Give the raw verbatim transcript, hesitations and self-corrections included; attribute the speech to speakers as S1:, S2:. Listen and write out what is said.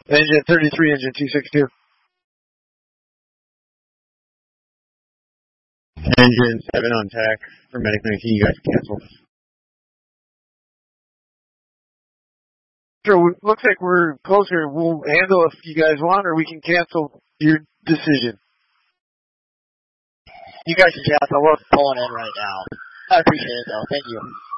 S1: Engine thirty-three, engine two sixty-two.
S2: Engine seven on tack for Medic nineteen, you guys cancel.
S1: Sure, looks like we're closer. We'll handle if you guys want, or we can cancel your decision.
S3: You guys can cancel. We're pulling in right now. I appreciate it, though. Thank you.